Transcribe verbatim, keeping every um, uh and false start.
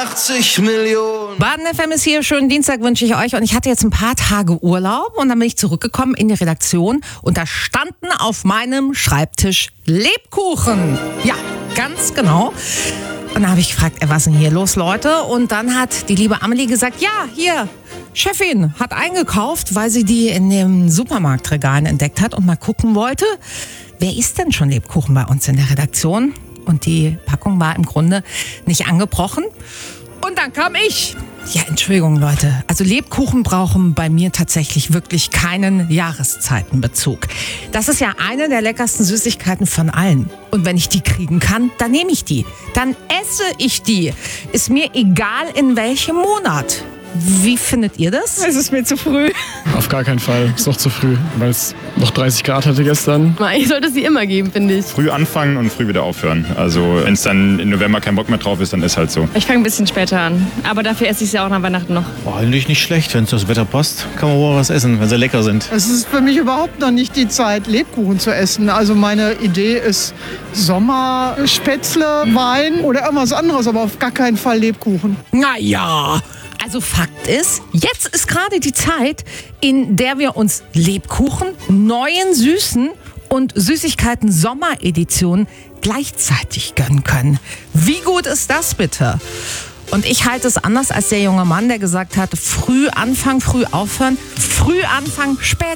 achtzig Millionen. Baden F M ist hier, schönen Dienstag wünsche ich euch. Und ich hatte jetzt ein paar Tage Urlaub und dann bin ich zurückgekommen in die Redaktion und da standen auf meinem Schreibtisch Lebkuchen. Ja, ganz genau. Und dann habe ich gefragt, ey, was ist denn hier los, Leute? Und dann hat die liebe Amelie gesagt, ja, hier, Chefin hat eingekauft, weil sie die in den Supermarktregalen entdeckt hat und mal gucken wollte, wer isst denn schon Lebkuchen bei uns in der Redaktion? Und die Packung war im Grunde nicht angebrochen. Und dann kam ich. Ja, Entschuldigung, Leute. Also Lebkuchen brauchen bei mir tatsächlich wirklich keinen Jahreszeitenbezug. Das ist ja eine der leckersten Süßigkeiten von allen. Und wenn ich die kriegen kann, dann nehme ich die. Dann esse ich die. Ist mir egal, in welchem Monat. Wie findet ihr das? Es ist mir zu früh. Auf gar keinen Fall. Ist noch zu früh, weil es noch dreißig Grad hatte gestern. Ich sollte es sie immer geben, finde ich. Früh anfangen und früh wieder aufhören. Also wenn es dann im November kein Bock mehr drauf ist, dann ist halt so. Ich fange ein bisschen später an. Aber dafür esse ich sie auch nach Weihnachten noch. Oh, eigentlich nicht schlecht, wenn es das Wetter passt. Kann man wohl was essen, wenn sie lecker sind. Es ist für mich überhaupt noch nicht die Zeit, Lebkuchen zu essen. Also meine Idee ist Sommerspätzle, Wein oder irgendwas anderes, aber auf gar keinen Fall Lebkuchen. Naja, also Fakt ist, jetzt ist gerade die Zeit, in der wir uns Lebkuchen, neuen Süßen und Süßigkeiten Sommeredition gleichzeitig gönnen können. Wie gut ist das bitte? Und ich halte es anders als der junge Mann, der gesagt hat, früh anfangen, früh aufhören, früh anfangen, spät